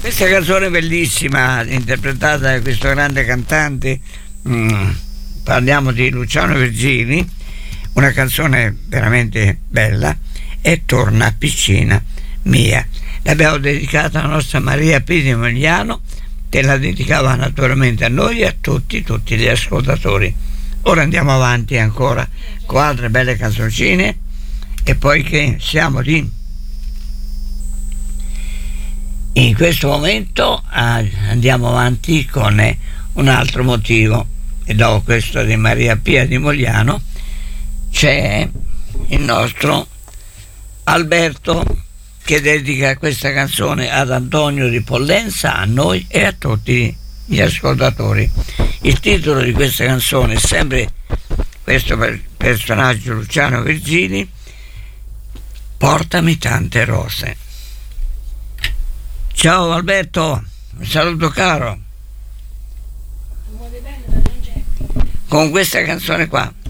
Questa canzone bellissima, interpretata da questo grande cantante, parliamo di Luciano Virgili, una canzone veramente bella, e Torna piccina mia. L'abbiamo dedicata alla nostra Maria P. di Mogliano, che la dedicava naturalmente a noi e a tutti gli ascoltatori. Ora andiamo avanti ancora con altre belle canzoncine, e poi che siamo lì in questo momento andiamo avanti con un altro motivo, e dopo questo di Maria Pia di Mogliano c'è il nostro Alberto che dedica questa canzone ad Antonio di Pollenza, a noi e a tutti gli ascoltatori. Il titolo di questa canzone è sempre questo personaggio Luciano Virgili, Portami tante rose. Ciao Alberto, un saluto caro. Con questa canzone qua.